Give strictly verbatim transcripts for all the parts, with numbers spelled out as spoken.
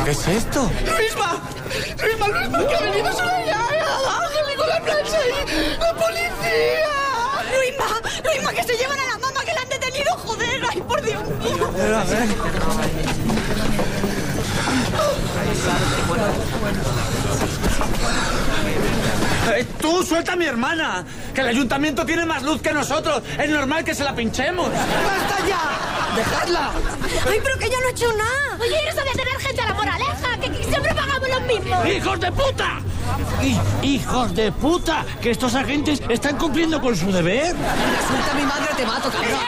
¿Qué es esto? ¡Luisma! ¡Luisma, Luisma! ¡Que ha venido Soraya! ¡Ángel con la plancha ahí! ¡La policía! ¡Luisma! ¡Luisma, que se llevan a la mamá, que la han detenido! ¡Joder! ¡Ay, por Dios mío! A ver, a ver. Eh, ¡Tú, suelta a mi hermana! ¡Que el ayuntamiento tiene más luz que nosotros! ¡Es normal que se la pinchemos! ¡Basta ya! ¡Dejadla! ¡Ay, pero que yo no he hecho nada! Oye, eso de tener gente a la moraleja, que, que siempre pagamos los mismos. ¡Hijos de puta! ¡Y, ¡Hijos de puta! Que estos agentes están cumpliendo con su deber. ¡Suelta a mi madre, te mato, cabrón!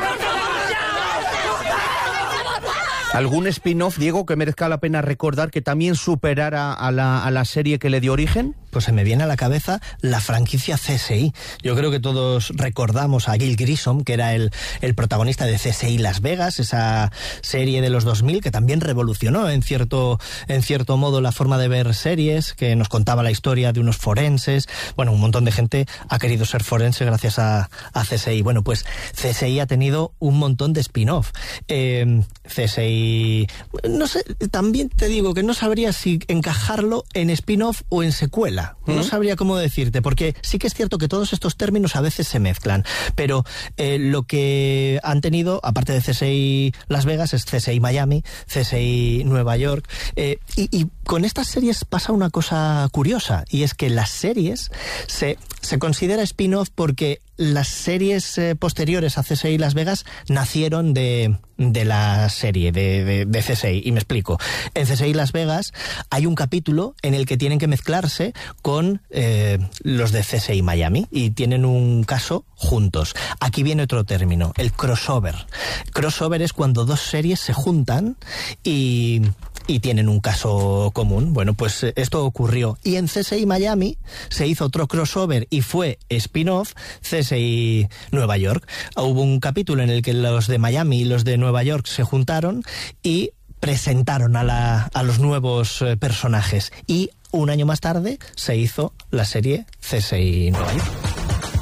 ¿Algún spin-off, Diego, que merezca la pena recordar que también superara a la, a la serie que le dio origen? Pues se me viene a la cabeza la franquicia C S I. Yo creo que todos recordamos a Gil Grissom, que era el, el protagonista de C S I Las Vegas, esa serie de los dos mil que también revolucionó en cierto, en cierto modo la forma de ver series, que nos contaba la historia de unos forenses. Bueno, un montón de gente ha querido ser forense gracias a, a C S I. Bueno, pues C S I ha tenido un montón de spin-off. Eh, C S I... No sé, también te digo que no sabría si encajarlo en spin-off o en secuela. No sabría cómo decirte, porque sí que es cierto que todos estos términos a veces se mezclan, pero eh, lo que han tenido, aparte de C S I Las Vegas, es C S I Miami, C S I Nueva York, eh, y, y con estas series pasa una cosa curiosa, y es que las series se, se considera spin-off porque las series eh, posteriores a C S I Las Vegas nacieron de, de la serie de, de, de C S I, y me explico. En C S I Las Vegas hay un capítulo en el que tienen que mezclarse con eh, los de C S I Miami y tienen un caso juntos. Aquí viene otro término, el crossover. Crossover es cuando dos series se juntan y... y tienen un caso común. Bueno, pues esto ocurrió. Y en C S I Miami se hizo otro crossover y fue spin-off C S I Nueva York. Hubo un capítulo en el que los de Miami y los de Nueva York se juntaron y presentaron a, la, a los nuevos eh, personajes. Y un año más tarde se hizo la serie C S I Nueva York.